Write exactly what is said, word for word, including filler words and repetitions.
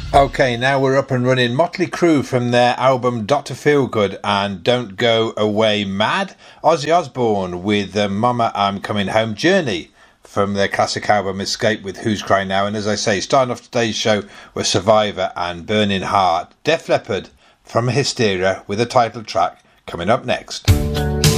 Okay, now we're up and running. Motley Crue from their album Doctor Feelgood and Don't Go Away Mad. Ozzy Osbourne with uh, Mama I'm Coming Home. Journey from their classic album Escape with Who's Crying Now. And as I say, starting off today's show with Survivor and Burning Heart. Def Leppard from Hysteria with a title track coming up next.